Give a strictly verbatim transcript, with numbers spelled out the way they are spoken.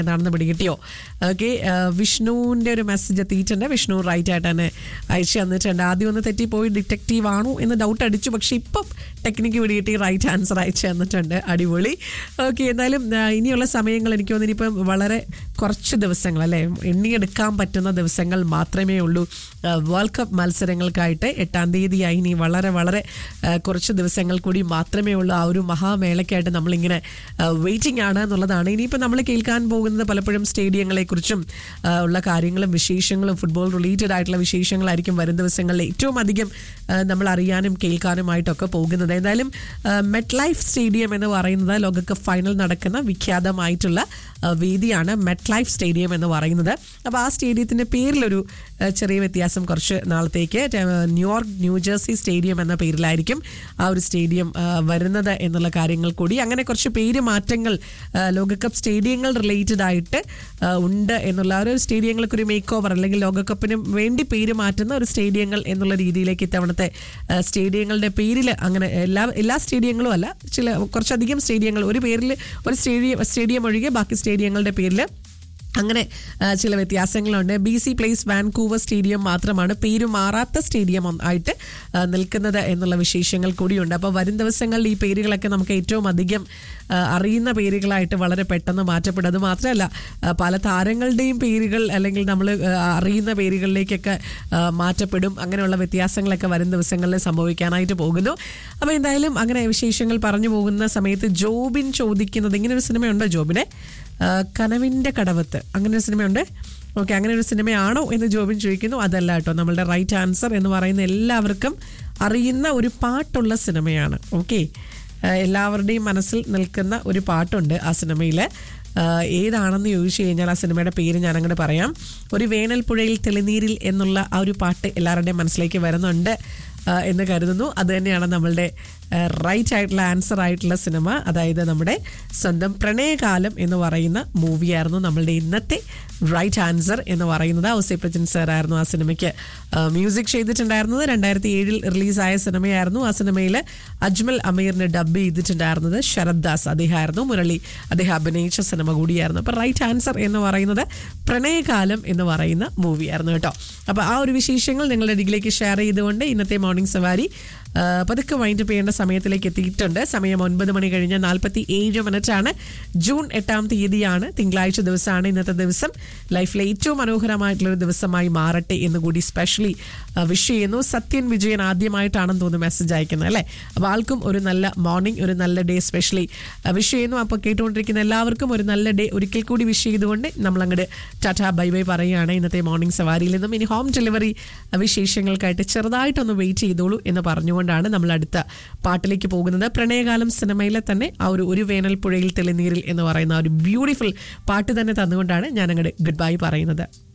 എന്താണെന്ന് പിടികിട്ടിയോ? ഓക്കെ, വിഷ്ണുവിൻ്റെ ഒരു മെസ്സേജ് എത്തിയിട്ടുണ്ട്. വിഷ്ണു റൈറ്റ് ആയിട്ട് തന്നെ അയച്ചു തന്നിട്ടുണ്ട്. ആദ്യം ഒന്ന് തെറ്റിപ്പോയി ഡിറ്റക്റ്റീവ് ആണോ എന്ന് ഡൗട്ട് അടിച്ചു, പക്ഷേ ഇപ്പം ടെക്നിക്ക് പിടികിട്ടി റൈറ്റ് ആൻസർ അയച്ചു തന്നിട്ടുണ്ട്. അടിപൊളി. ഓക്കെ, എന്തായാലും ഇനിയുള്ള സമയങ്ങൾ എനിക്ക് തോന്നുന്നു ഇനിയിപ്പം വളരെ കുറച്ച് ദിവസങ്ങൾ അല്ലേ, എണ്ണിയെടുക്കാൻ പറ്റുന്ന ദിവസങ്ങൾ മാത്രമേ ഉള്ളൂ വേൾഡ് കപ്പ് മത്സരങ്ങൾക്കായിട്ട്. എട്ടാം തീയതിയായി ഇനി വളരെ വളരെ കുറച്ച് ദിവസങ്ങൾ കൂടി മാത്രമേ ഉള്ളൂ. ആ ഒരു മഹാമേളയ്ക്കായിട്ട് നമ്മളിങ്ങനെ വെയിറ്റിംഗ് ആണ് എന്നുള്ളതാണ്. ഇനിയിപ്പോൾ നമ്മൾ കേൾക്കാൻ പോകുന്നത് പലപ്പോഴും സ്റ്റേഡിയങ്ങളെക്കുറിച്ചും ഉള്ള കാര്യങ്ങളും വിശേഷങ്ങളും ഫുട്ബോൾ റിലേറ്റഡ് ആയിട്ടുള്ള വിശേഷങ്ങളായിരിക്കും വരും ദിവസങ്ങളിൽ ഏറ്റവും അധികം നമ്മൾ അറിയാനും കേൾക്കാനുമായിട്ടൊക്കെ പോകുന്നത്. എന്തായാലും മെറ്റ് ലൈഫ് സ്റ്റേഡിയം എന്ന് പറയുന്നത് ലോകകപ്പ് ഫൈനൽ നടക്കുന്ന വിഖ്യാതമായിട്ടുള്ള വേദിയാണ് മെറ്റ് ലൈഫ് സ്റ്റേഡിയം എന്ന് പറയുന്നത്. അപ്പോൾ ആ സ്റ്റേഡിയത്തിൻ്റെ പേരിലൊരു ചെറിയ വ്യത്യാസം കുറച്ച് നാളത്തേക്ക് ന്യൂയോർക്ക് ന്യൂജേഴ്സി സ്റ്റേഡിയം എന്ന പേരിലായിരിക്കും ആ ഒരു സ്റ്റേഡിയം വരുന്നത് എന്നുള്ള കാര്യങ്ങൾ കൂടി. അങ്ങനെ കുറച്ച് പേര് മാറ്റങ്ങൾ ലോകകപ്പ് സ്റ്റേഡിയങ്ങൾ റിലേറ്റഡ് ആയിട്ട് ഉണ്ട് എന്നുള്ള ഒരു സ്റ്റേഡിയങ്ങൾക്ക് ഒരു മേക്ക് ഓവർ അല്ലെങ്കിൽ ലോകകപ്പിന് വേണ്ടി പേര് മാറ്റുന്ന ഒരു സ്റ്റേഡിയങ്ങൾ എന്നുള്ള രീതിയിലേക്ക് ഇത്തവണത്തെ സ്റ്റേഡിയങ്ങളുടെ പേരിൽ അങ്ങനെ എല്ലാ എല്ലാ സ്റ്റേഡിയങ്ങളും അല്ല, ചില കുറച്ചധികം സ്റ്റേഡിയങ്ങൾ ഒരു പേരിൽ ഒരു സ്റ്റേഡിയം സ്റ്റേഡിയം ഒഴികെ ബാക്കി സ്റ്റേഡിയങ്ങളുടെ പേരിൽ അങ്ങനെ ചില വ്യത്യാസങ്ങളുണ്ട്. B C place Vancouver stadium മാത്രമാണ് പേര് മാറാത്ത സ്റ്റേഡിയം ആയിട്ട് നിൽക്കുന്നത് എന്നുള്ള വിശേഷങ്ങൾ കൂടിയുണ്ട്. അപ്പോൾ വരും ദിവസങ്ങളിൽ ഈ പേരുകളൊക്കെ നമുക്ക് ഏറ്റവും അധികം അറിയുന്ന പേരുകളായിട്ട് വളരെ പെട്ടെന്ന് മാറ്റപ്പെടും. അത് മാത്രമല്ല പല താരങ്ങളുടെയും പേരുകൾ അല്ലെങ്കിൽ നമ്മൾ അറിയുന്ന പേരുകളിലേക്കൊക്കെ മാറ്റപ്പെടും. അങ്ങനെയുള്ള വ്യത്യാസങ്ങളൊക്കെ വരും ദിവസങ്ങളിൽ സംഭവിക്കാനായിട്ട് പോകുന്നു. അപ്പോൾ എന്തായാലും അങ്ങനെ വിശേഷങ്ങൾ പറഞ്ഞു പോകുന്ന സമയത്ത് ജോബിൻ ചോദിക്കുന്നത്, ഇങ്ങനെ ഒരു സിനിമയുണ്ടോ ജോബിനെ? കനവിൻ്റെ കടവത്ത് അങ്ങനെ ഒരു സിനിമയുണ്ട്. ഓക്കെ, അങ്ങനെ ഒരു സിനിമയാണോ എന്ന് ജോബിൻ ചോദിക്കുന്നു. അതല്ല കേട്ടോ, നമ്മളുടെ റൈറ്റ് ആൻസർ എന്ന് പറയുന്ന എല്ലാവർക്കും അറിയുന്ന ഒരു പാട്ടുള്ള സിനിമയാണ്. ഓക്കെ, എല്ലാവരുടെയും മനസ്സിൽ നിൽക്കുന്ന ഒരു പാട്ടുണ്ട് ആ സിനിമയിൽ. ഏതാണെന്ന് ചോദിച്ചു കഴിഞ്ഞാൽ ആ സിനിമയുടെ പേര് ഞാൻ അങ്ങോട്ട് പറയാം. ഒരു വേനൽപ്പുഴയിൽ തെളിനീരിൽ എന്നുള്ള ആ ഒരു പാട്ട് എല്ലാവരുടെയും മനസ്സിലേക്ക് വരുന്നുണ്ട് എന്ന് കരുതുന്നു. അത് തന്നെയാണ് നമ്മളുടെ റൈറ്റ് ആയിട്ടുള്ള ആൻസർ ആയിട്ടുള്ള സിനിമ. അതായത് നമ്മുടെ സ്വന്തം പ്രണയകാലം എന്ന് പറയുന്ന മൂവിയായിരുന്നു നമ്മളുടെ ഇന്നത്തെ റൈറ്റ് ആൻസർ എന്ന് പറയുന്നത്. ഔസേപ്പ് രചൻ സാറായിരുന്നു ആ സിനിമയ്ക്ക് മ്യൂസിക് ചെയ്തിട്ടുണ്ടായിരുന്നത്. രണ്ടായിരത്തി ഏഴിൽ റിലീസായ സിനിമയായിരുന്നു. ആ സിനിമയിൽ അജ്മൽ അമീറിനെ ഡബ് ചെയ്തിട്ടുണ്ടായിരുന്നത് ശരത് ദാസ് അദ്ദേഹമായിരുന്നു. മുരളി അദ്ദേഹം അഭിനയിച്ച സിനിമ കൂടിയായിരുന്നു. അപ്പോൾ റൈറ്റ് ആൻസർ എന്ന് പറയുന്നത് പ്രണയകാലം എന്ന് പറയുന്ന മൂവിയായിരുന്നു കേട്ടോ. അപ്പോൾ ആ ഒരു വിശേഷങ്ങൾ നിങ്ങളുടെ അരികിലേക്ക് ഷെയർ ചെയ്തുകൊണ്ട് ഇന്നത്തെ മോർണിംഗ് സവാരി പതുക്കെ വൈൻഡപ്പ് ചെയ്യേണ്ട സമയത്തിലേക്ക് എത്തിയിട്ടുണ്ട്. സമയം ഒൻപത് മണി കഴിഞ്ഞ് നാൽപ്പത്തി ഏഴ് മിനിറ്റാണ്. ജൂൺ എട്ടാം തീയതിയാണ്, തിങ്കളാഴ്ച ദിവസമാണ് ഇന്നത്തെ ദിവസം. ലൈഫിലെ ഏറ്റവും മനോഹരമായിട്ടുള്ളൊരു ദിവസമായി മാറട്ടെ എന്ന് കൂടി സ്പെഷ്യലി വിഷ് ചെയ്യുന്നു. സത്യൻ വിജയൻ ആദ്യമായിട്ടാണെന്ന് തോന്നുന്നു മെസ്സേജ് അയക്കുന്നത് അല്ലേ. അപ്പോൾ ആൾക്കും ഒരു നല്ല മോർണിംഗ്, ഒരു നല്ല ഡേ സ്പെഷ്യലി വിഷ് ചെയ്യുന്നു. അപ്പോൾ കേട്ടുകൊണ്ടിരിക്കുന്ന എല്ലാവർക്കും ഒരു നല്ല ഡേ ഒരിക്കൽ കൂടി വിഷ് ചെയ്തുകൊണ്ട് നമ്മളങ്ങോട്ട് ടാറ്റാ ബൈ ബൈ പറയുകയാണ് ഇന്നത്തെ മോർണിംഗ് സവാരിയിൽ നിന്നും. ഇനി ഹോം ഡെലിവറി വിശേഷങ്ങൾക്കായിട്ട് ചെറുതായിട്ടൊന്ന് വെയിറ്റ് ചെയ്തോളൂ എന്ന് പറഞ്ഞുകൊണ്ടാണ് നമ്മൾ അടുത്ത പാട്ടിലേക്ക് പോകുന്നത്. പ്രണയകാലം സിനിമയിലെ തന്നെ ആ ഒരു ഒരു വേനൽപ്പുഴയിൽ തെളിനീരിൽ എന്ന് പറയുന്ന ഒരു ബ്യൂട്ടിഫുൾ പാട്ട് തന്നെ തന്നുകൊണ്ടാണ് ഞാൻ അങ്ങോട്ട് ഗുഡ് ബൈ പറയുന്നത്.